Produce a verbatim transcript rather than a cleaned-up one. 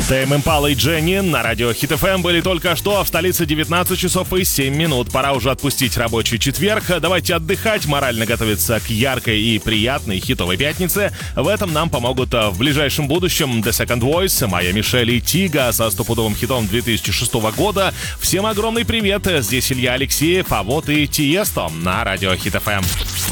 Тэйм Импала и Дженни на радио Хит эф эм были только что, а в столице девятнадцать часов и семь минут. Пора уже отпустить рабочий четверг. Давайте отдыхать, морально готовиться к яркой и приятной хитовой пятнице. В этом нам помогут в ближайшем будущем The Second Voice, Майя Мишель и Тига со стопудовым хитом две тысячи шестого года. Всем огромный привет, здесь Илья Алексеев, а вот и Тиесто на радио Хит эф эм.